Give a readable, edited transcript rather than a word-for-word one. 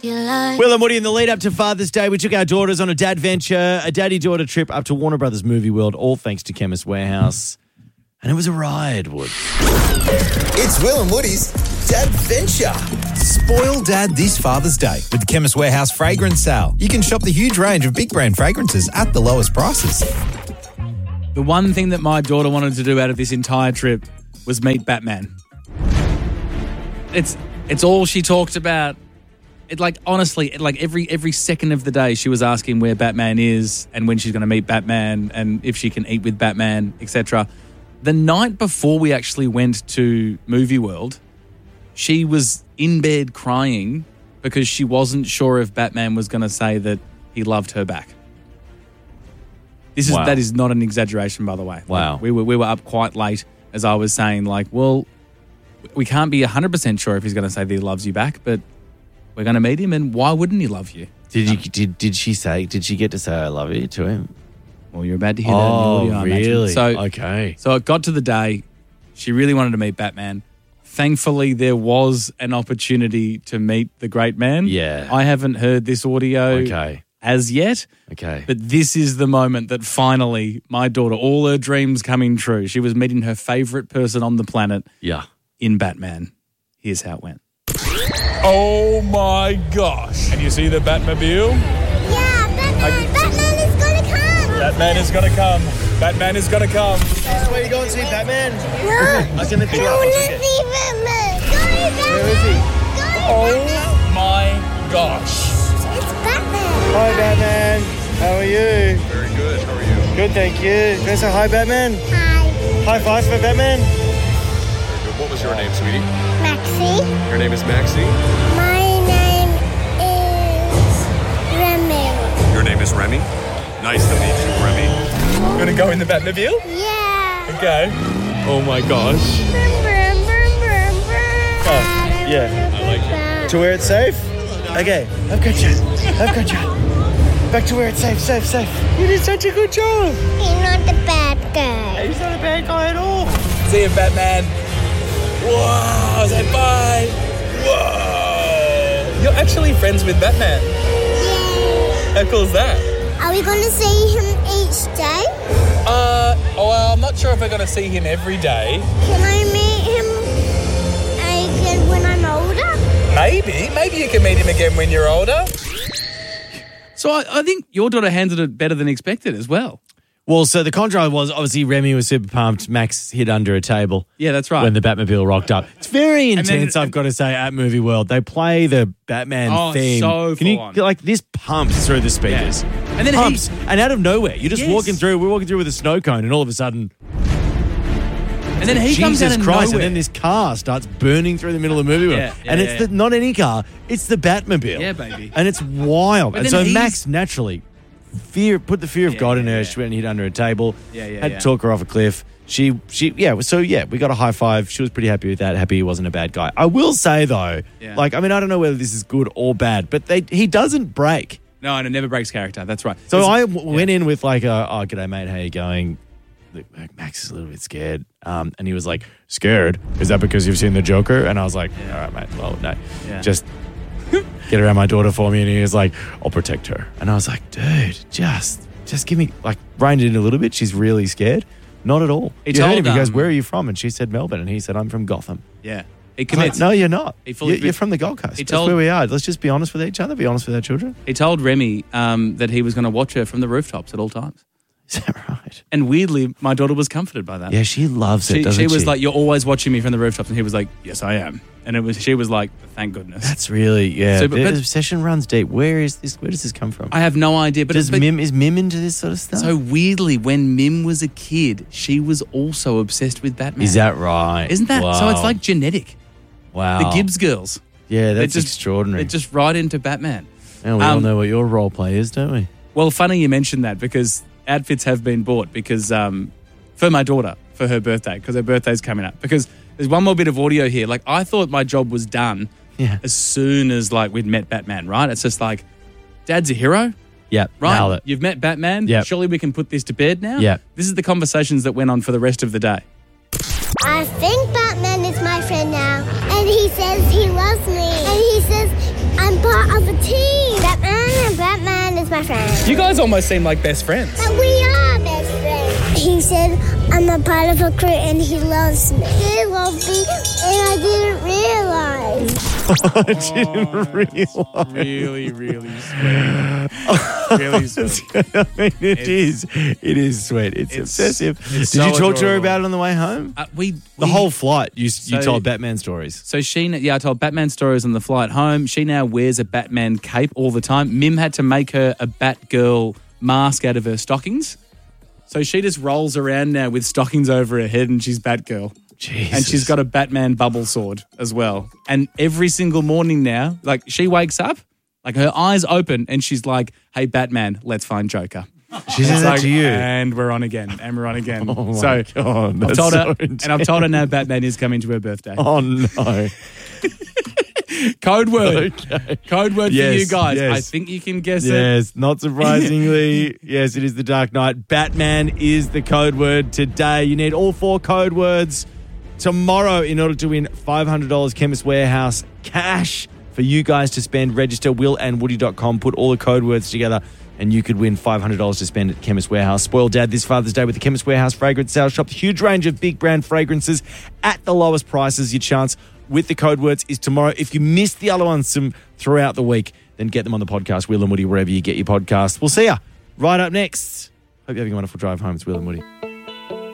Will and Woody, in the lead up to Father's Day, we took our daughters on a daddy-daughter trip up to Warner Brothers Movie World, all thanks to Chemist Warehouse. And it was a ride, Wood. It's Will and Woody's Dadventure. Spoil Dad this Father's Day with the Chemist Warehouse fragrance sale. You can shop the huge range of big brand fragrances at the lowest prices. The one thing that my daughter wanted to do out of this entire trip was meet Batman. It's all she talked about. Honestly, every second of the day she was asking where Batman is and when she's going to meet Batman and if she can eat with Batman, etc. The night before we actually went to Movie World, she was in bed crying because she wasn't sure if Batman was going to say that he loved her back. That is not an exaggeration, by the way. Wow. We were up quite late, as I was saying, we can't be 100% sure if he's going to say that he loves you back, but we're going to meet him, and why wouldn't he love you? Did she get to say I love you to him? Well, you're about to hear that in the audio, I imagine. Really? Okay. So it got to the day. She really wanted to meet Batman. Thankfully, there was an opportunity to meet the great man. Yeah. I haven't heard this audio as yet. Okay. But this is the moment that finally my daughter, all her dreams coming true. She was meeting her favorite person on the planet in Batman. Here's how it went. Oh, my gosh. Can you see the Batmobile? Yeah, Batman is going to come. Batman is going to come. Batman is going to come. Where you going to see Batman? No. I can lift you up. Let's see Batman. Go, Batman. Where is he? Oh, my gosh. It's Batman. Hi, Batman. How are you? Very good. How are you? Good, thank you. Can I say hi, Batman? Hi. High five for Batman. Very good. What was your name, sweetie? Maxie. Your name is Maxie. My name is Remy. Your name is Remy. Nice to meet you, Remy. You want to go in the Batmobile? Yeah. Okay. Oh, my gosh. Brum, brum, brum, brum, brum. Oh, yeah. I like it. To where it's safe? Okay, I've got you. Back to where it's safe. You did such a good job. He's not the bad guy. He's not a bad guy at all. See you, Batman. Whoa, say bye. Whoa. You're actually friends with Batman. Yeah. How cool is that? Are we going to see him each day? Well, I'm not sure if we're going to see him every day. Can I meet him again when I'm older? Maybe you can meet him again when you're older. So I think your daughter handled it better than expected as well. Well, so the contrast was obviously Remy was super pumped. Max hid under a table. Yeah, that's right. When the Batmobile rocked up. It's very intense, I've got to say, at Movie World. They play the Batman theme. So Can you full on. this pumps through the speakers. Yeah. And then pumps. And out of nowhere, you're just Yes. walking through. We're walking through with a snow cone, and all of a sudden, And then he comes out Jesus of Christ! nowhere. And then this car starts burning through the middle of the movie world. Yeah, and it's not any car; it's the Batmobile. Yeah, baby. And it's wild. But And then so Max naturally put the fear of God in her. yeah. She went and hid under a table. Yeah. Had to talk her off a cliff. We got a high five. She was pretty happy with that. Happy he wasn't a bad guy. I will say though, I don't know whether this is good or bad, but he doesn't break. No, and it never breaks character. That's right. So I went in with g'day mate, how you going? Look, Max is a little bit scared. And he was like, scared? Is that because you've seen the Joker? And I was like, all right, mate. Well, no. Yeah. Just get around my daughter for me. And he was like, I'll protect her. And I was like, dude, just give me, reined it in a little bit. She's really scared. Not at all. He goes, where are you from? And she said, Melbourne. And he said, I'm from Gotham. Yeah. He I was commits. like, no, you're not. You're from the Gold Coast. He That's told- where we are. Let's just be honest with each other. Be honest with our children. He told Remy that he was going to watch her from the rooftops at all times. Is that right? And weirdly, my daughter was comforted by that. Yeah, she loves it, doesn't She she? was like, you're always watching me from the rooftops. And he was like, yes, I am. And she was like, thank goodness. That's really, So, the but- obsession runs deep. Where does this come from? I have no idea. But Is Mim into this sort of stuff? So weirdly, when Mim was a kid, she was also obsessed with Batman. Is that right? Isn't that? So Wow. it's like genetic. Wow. The Gibbs girls. Yeah, that's They're just- extraordinary. They're just right into Batman. And we all know what your role play is, don't we? Well, funny you mentioned that because outfits have been bought because for my daughter for her birthday because her birthday's coming up. Because there's one more bit of audio here. Like I thought my job was done as soon as we'd met Batman. Right? It's just like, Dad's a hero. Yep. Right. Nailed it. You've met Batman. Yep. Surely we can put this to bed now. Yep. This is the conversations that went on for the rest of the day. I think Batman is my friend now. And he says he loves me. And he says I'm I'm part of a team. Batman is my friend. You guys almost seem like best friends. But we are best friends. He said I'm a part of a crew and he loves me. He loves me and I didn't realize. I didn't realize. Really, really sweet. Really sweet. I mean, it is sweet. It's obsessive. Did so you talk to her adorable. about it on the way home? The whole flight, you So- told Batman stories. So I told Batman stories on the flight home. She now wears a Batman cape all the time. Mim had to make her a Batgirl mask out of her stockings. So she just rolls around now with stockings over her head and she's Batgirl. Jesus. And she's got a Batman bubble sword as well. And every single morning now, like she wakes up, like her eyes open and she's like, hey, Batman, let's find Joker. She says that Like, to you. and we're on again. Oh my So God, I've that's told her, so and I've told her now Batman is coming to her birthday. Oh, no. Code word. Okay. Code word for Yes, you guys. yes. I think you can guess it. Yes, not surprisingly. Yes, it is the Dark Knight. Batman is the code word today. You need all 4 code words tomorrow in order to win $500 Chemist Warehouse cash for you guys to spend. Register willandwoody.com. Put all the code words together and you could win $500 to spend at Chemist Warehouse. Spoil Dad this Father's Day with the Chemist Warehouse fragrance sale. Shop the huge range of big brand fragrances at the lowest prices. Your chance with the code words is tomorrow. If you missed the other ones throughout the week, then get them on the podcast, Will and Woody, wherever you get your podcast. We'll see ya right up next. Hope you're having a wonderful drive home. It's Will and Woody.